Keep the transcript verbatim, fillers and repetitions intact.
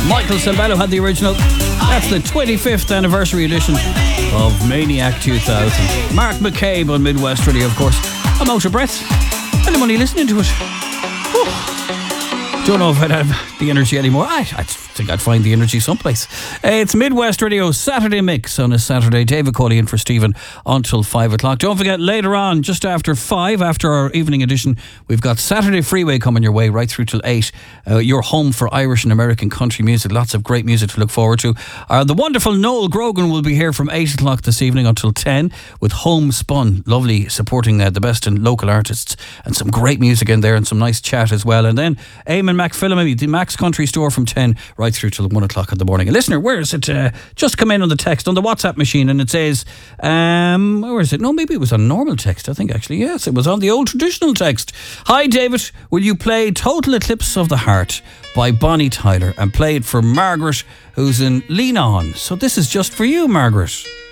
Michael Sembello had the original. That's the twenty-fifth anniversary edition of Maniac two thousand. Mark McCabe on Midwest Radio, of course. I'm out of breath, and I'm only listening to it. Whew. Don't know if I'd have the energy anymore. I, I think I'd find the energy someplace. Uh, it's Midwest Radio Saturday Mix on a Saturday. David Cawley in for Stephen until five o'clock. Don't forget, later on, just after five, after our evening edition, we've got Saturday Freeway coming your way right through till eight. Uh, your home for Irish and American country music. Lots of great music to look forward to. Uh, the wonderful Noel Grogan will be here from eight o'clock this evening until ten with Homespun. Lovely, supporting uh, the best in local artists and some great music in there and some nice chat as well. And then Eamon McPhillamy, the Max Country Store from ten right through till one o'clock in the morning. A listener, where is it? Uh, just come in on the text, on the WhatsApp machine, and it says, um, where is it? No, maybe it was on normal text, I think actually. Yes, it was on the old traditional text. Hi David, will you play Total Eclipse of the Heart by Bonnie Tyler and play it for Margaret, who's in Lean On? So this is just for you, Margaret.